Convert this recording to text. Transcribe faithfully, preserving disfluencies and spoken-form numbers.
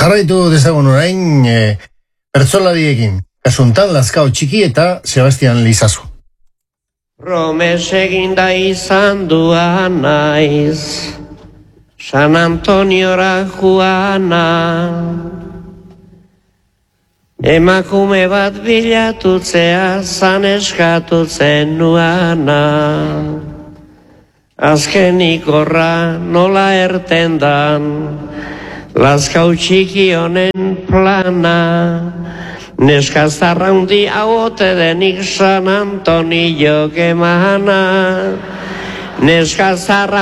Jarraitu dezagun orain e, pertsolariekin. Kasuntan Lazkao Txiki eta Sebastian Lizazu. Romes eginda izan duan naiz, San Antoniora juana, emakume bat bilatutzea zan eskatutzen nuana. Azkenik horra nola erten dan, Lazkao Txiki honen plana. Neskazarra hundi hauote denik San Antonio gemana. Neskazarra